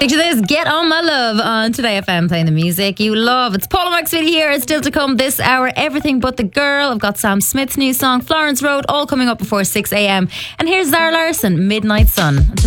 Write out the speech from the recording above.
Picture this, Get On My Love on Today FM, playing the music you love. It's Paula McSweeney here. It's still to come this hour, Everything But The Girl. I've got Sam Smith's new song, Florence Road, all coming up before 6 a.m. And here's Zara Larsson, Midnight Sun.